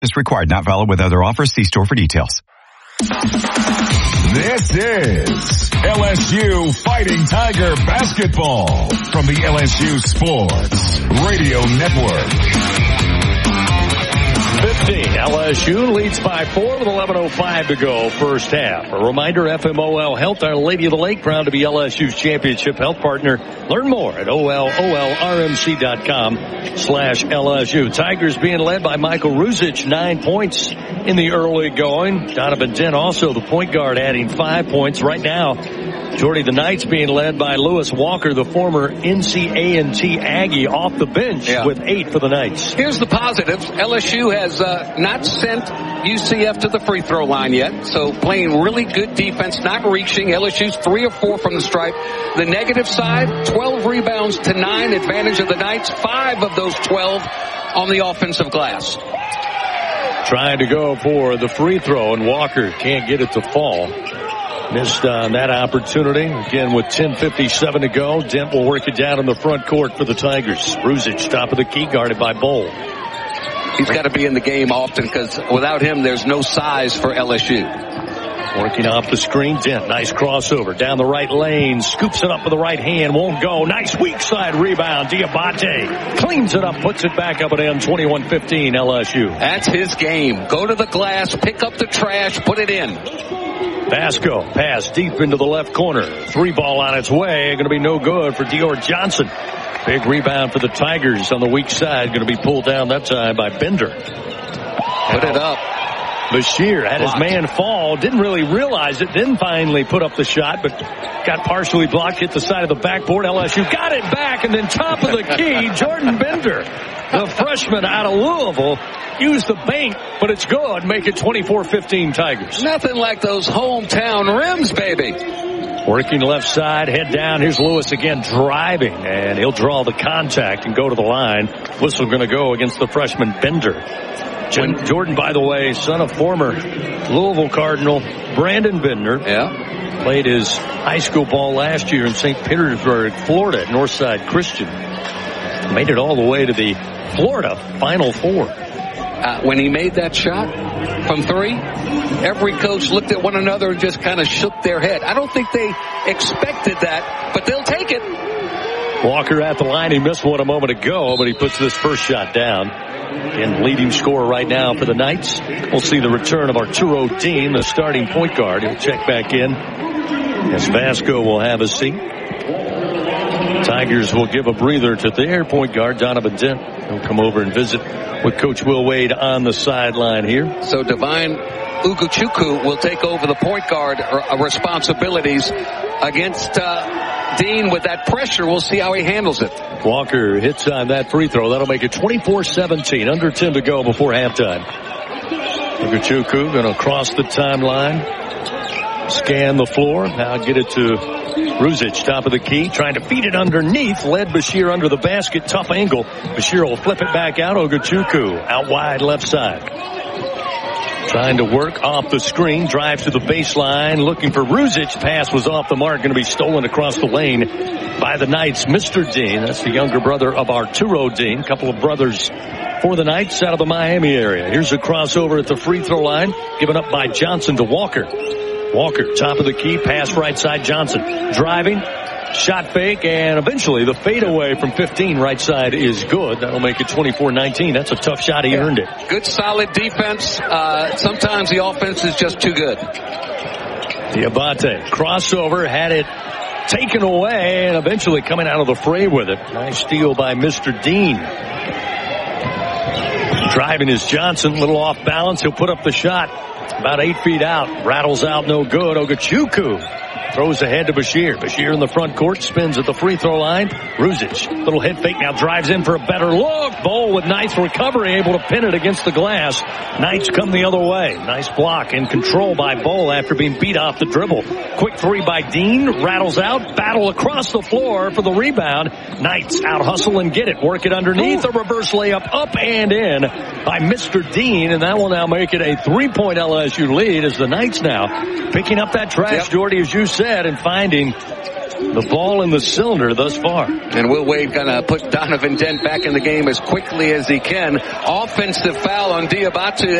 Is required. Not valid with other offers. See store for details. This is LSU Fighting Tiger Basketball from the LSU Sports Radio Network. 15. LSU leads by 4 with 11:05 to go first half. A reminder, FMOL Health, Our Lady of the Lake, proud to be LSU's championship health partner. Learn more at olrmc.com/LSU. Tigers being led by Michael Ruzic, 9 points in the early going. Donovan Dent also the point guard, adding 5 points. Right now, Jordy, the Knights being led by Lewis Walker, the former NCA&T Aggie, off the bench with 8 for the Knights. Here's the positives. LSU has not sent UCF to the free throw line yet, so playing really good defense, not reaching. LSU's 3 of 4 from the stripe. The negative side, 12 rebounds to 9, advantage of the Knights, 5 of those 12 on the offensive glass. Trying to go for the free throw, and Walker can't get it to fall. Missed on that opportunity. Again, with 10:57 to go, Dent will work it down in the front court for the Tigers. Ruzic, top of the key, guarded by Bowl. He's got to be in the game often because without him, there's no size for LSU. Working off the screen, Dent, nice crossover down the right lane, scoops it up with the right hand, won't go. Nice weak side rebound. Diabate cleans it up, puts it back up and in. 21-15 LSU. That's his game. Go to the glass, pick up the trash, put it in. Vasco pass deep into the left corner. 3 ball on its way. Going to be no good for Dior Johnson. Big rebound for the Tigers on the weak side. Going to be pulled down that time by Bender. Put it up. Bashir had his man fall. Didn't really realize it. Then finally put up the shot, but got partially blocked. Hit the side of the backboard. LSU got it back, and then top of the key, Jordan Bender, the freshman out of Louisville, used the bank, but it's good. Make it 24-15 Tigers. Nothing like those hometown rims, baby. Working left side, head down. Here's Lewis again driving, and he'll draw the contact and go to the line. Whistle going to go against the freshman Bender. Jordan, by the way, son of former Louisville Cardinal Brandon Bender. Yeah. Played his high school ball last year in St. Petersburg, Florida, at Northside Christian. Made it all the way to the Florida Final Four. When he made that shot from 3, every coach looked at one another and just kind of shook their head. I don't think they expected that, but they'll take it. Walker at the line. He missed one a moment ago, but he puts this first shot down. And leading scorer right now for the Knights. We'll see the return of Arturo Dean, the starting point guard. He'll check back in as Vasco will have a seat. Tigers will give a breather to their point guard, Donovan Dent. He'll come over and visit with Coach Will Wade on the sideline here. So Divine Ugochukwu will take over the point guard responsibilities against Dean with that pressure. We'll see how he handles it. Walker hits on that free throw. That'll make it 24-17. Under 10 to go before halftime. Ugochukwu going to cross the timeline. Scan the floor. Now get it to Ruzic, top of the key. Trying to feed it underneath. Led Bashir under the basket. Tough angle. Bashir will flip it back out. Ugochukwu out wide left side. Trying to work off the screen, drives to the baseline, looking for Ruzic. Pass was off the mark, going to be stolen across the lane by the Knights. Mr. Dean, that's the younger brother of Arturo Dean. Couple of brothers for the Knights out of the Miami area. Here's a crossover at the free throw line, given up by Johnson to Walker. Walker, top of the key, pass right side, Johnson. Driving, shot fake, and eventually the fadeaway from 15 right side is good. That'll make it 24-19. That's a tough shot. He earned it. Good, solid defense. Sometimes the offense is just too good. Diabate, crossover, had it taken away, and eventually coming out of the fray with it. Nice steal by Mr. Dean. Driving is Johnson, a little off balance. He'll put up the shot. About 8 feet out. Rattles out, no good. Ugochukwu throws ahead to Bashir. Bashir in the front court, spins at the free throw line. Ruzic, little head fake, now drives in for a better look. Bowl with nice recovery, able to pin it against the glass. Knights come the other way. Nice block and control by Bowl after being beat off the dribble. Quick 3 by Dean, rattles out, battle across the floor for the rebound. Knights out hustle and get it. Work it underneath, a reverse layup up and in by Mr. Dean, and that will now make it a 3-point LSU lead as the Knights now picking up that trash, Jordy, as you said, and finding the ball in the cylinder thus far. And Will Wade gonna put Donovan Dent back in the game as quickly as he can. Offensive foul on Diabate.